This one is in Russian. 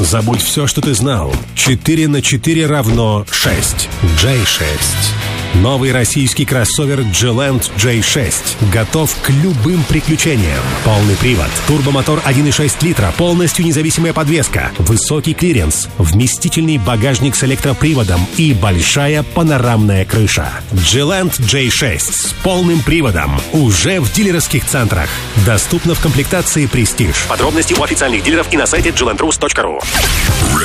Забудь все, что ты знал. 4 на 4 равно 6. J6. Новый российский кроссовер G-Land J6 готов к любым приключениям. Полный привод, турбомотор 1,6 литра, полностью независимая подвеска, высокий клиренс, вместительный багажник с электроприводом и большая панорамная крыша. G-Land J6 с полным приводом уже в дилерских центрах. Доступно в комплектации Prestige. Подробности у официальных дилеров и на сайте glandrus.ru.